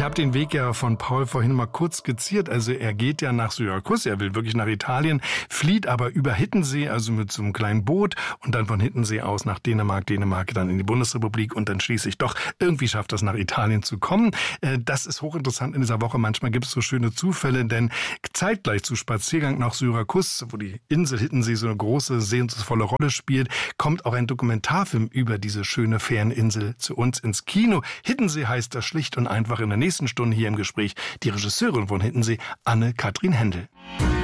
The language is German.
Ich habe den Weg ja von Paul vorhin mal kurz skizziert. Also er geht ja nach Syrakus, er will wirklich nach Italien, flieht aber über Hittensee, also mit so einem kleinen Boot und dann von Hittensee aus nach Dänemark dann in die Bundesrepublik und dann schließlich doch irgendwie schafft das nach Italien zu kommen. Das ist hochinteressant in dieser Woche. Manchmal gibt es so schöne Zufälle, denn zeitgleich zu Spaziergang nach Syrakus, wo die Insel Hittensee so eine große, sehenswürdige Rolle spielt, kommt auch ein Dokumentarfilm über diese schöne Ferieninsel zu uns ins Kino. Hittensee heißt das schlicht und einfach. In der nächsten Stunde hier im Gespräch die Regisseurin von Hittensee, Anne-Kathrin Händel.